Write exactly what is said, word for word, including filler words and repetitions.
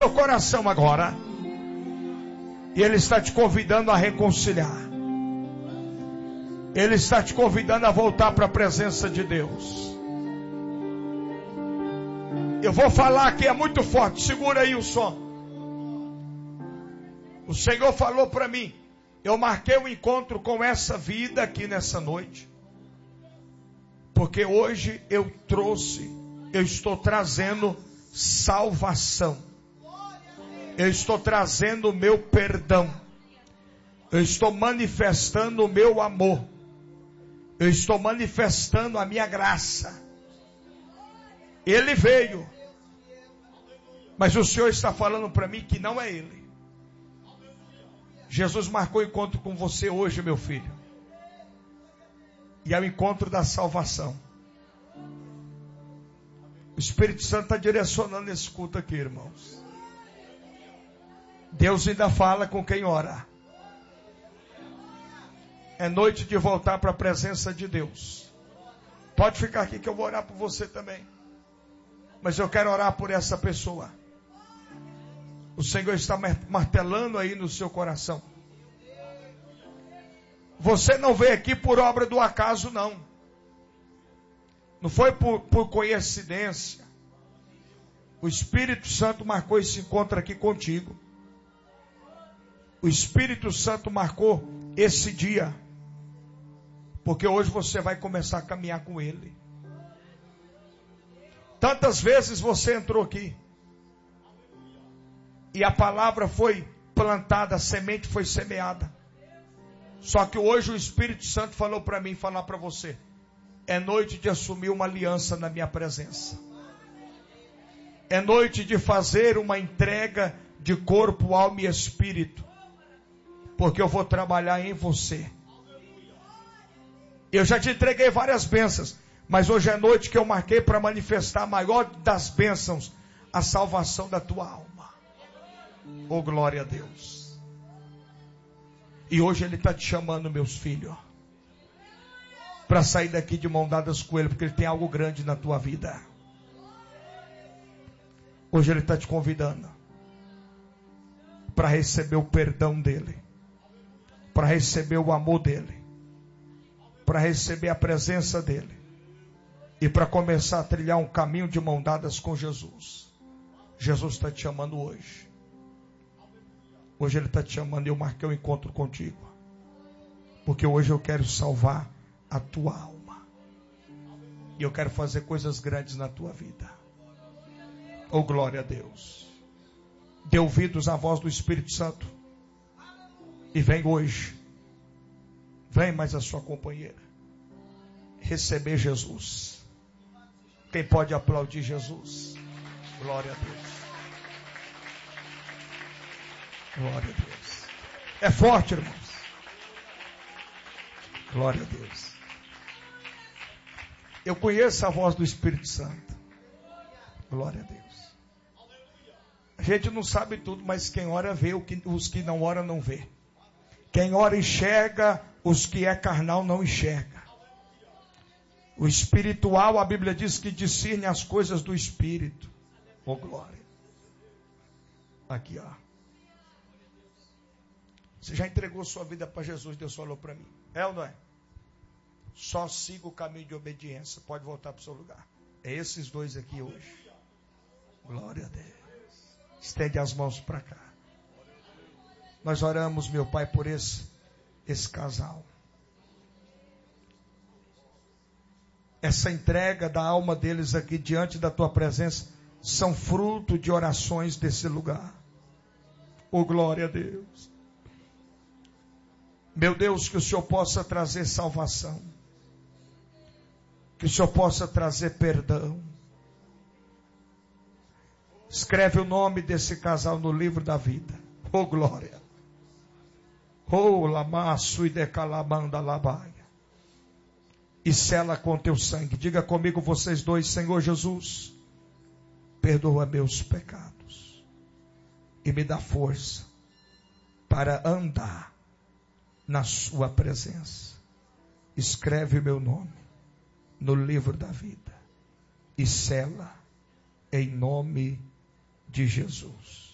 Seu coração agora, e Ele está te convidando a reconciliar. Ele está te convidando a voltar para a presença de Deus. Eu vou falar aqui, é muito forte, segura aí o som. O Senhor falou para mim, eu marquei um encontro com essa vida aqui nessa noite, porque hoje eu trouxe, eu estou trazendo salvação, eu estou trazendo o meu perdão, eu estou manifestando o meu amor, eu estou manifestando a minha graça. Ele veio, mas o Senhor está falando para mim que não é Ele. Jesus marcou encontro com você hoje, meu filho, e é o encontro da salvação. O Espírito Santo está direcionando esse culto aqui, irmãos. Deus ainda fala com quem ora. É noite de voltar para a presença de Deus. Pode ficar aqui que eu vou orar por você também. Mas eu quero orar por essa pessoa. O Senhor está martelando aí no seu coração. Você não veio aqui por obra do acaso, não. Não foi por, por coincidência. O Espírito Santo marcou esse encontro aqui contigo. O Espírito Santo marcou esse dia. Porque hoje você vai começar a caminhar com Ele. Tantas vezes você entrou aqui. E a palavra foi plantada, a semente foi semeada. Só que hoje o Espírito Santo falou para mim, falar para você. É noite de assumir uma aliança na minha presença. É noite de fazer uma entrega de corpo, alma e espírito. Porque eu vou trabalhar em você. Eu já te entreguei várias bênçãos. Mas hoje é noite que eu marquei para manifestar a maior das bênçãos. A salvação da tua alma. Oh, glória a Deus. E hoje Ele está te chamando, meus filhos, para sair daqui de mão dadas com Ele, porque Ele tem algo grande na tua vida. Hoje Ele está te convidando para receber o perdão dEle, para receber o amor dEle, para receber a presença dEle e para começar a trilhar um caminho de mão dadas com Jesus. Jesus está te chamando hoje. Hoje Ele está te chamando e eu marquei um encontro contigo. Porque hoje eu quero salvar a tua alma. E eu quero fazer coisas grandes na tua vida. Oh, glória a Deus. Dê ouvidos à voz do Espírito Santo. E vem hoje. Vem mais a sua companheira. Receber Jesus. Quem pode aplaudir Jesus? Glória a Deus. Glória a Deus. É forte, irmãos. Glória a Deus. Eu conheço a voz do Espírito Santo. Glória a Deus. A gente não sabe tudo, mas quem ora vê, os que não oram não vê. Quem ora enxerga, os que é carnal não enxerga. O espiritual, a Bíblia diz que discerne as coisas do Espírito. Oh, glória. Aqui, ó. Você já entregou sua vida para Jesus, Deus falou para mim. É ou não é? Só siga o caminho de obediência. Pode voltar para o seu lugar. É esses dois aqui hoje. Glória a Deus. Estende as mãos para cá. Nós oramos, meu Pai, por esse, esse casal. Essa entrega da alma deles aqui diante da tua presença são fruto de orações desse lugar. Oh, glória a Deus. Meu Deus, que o Senhor possa trazer salvação. Que o Senhor possa trazer perdão. Escreve o nome desse casal no livro da vida. Oh, glória. Oh, lamaço e decalabanda labaia. E sela com teu sangue. Diga comigo vocês dois, Senhor Jesus, perdoa meus pecados. E me dá força para andar na sua presença. Escreve meu nome no livro da vida e sela em nome de Jesus.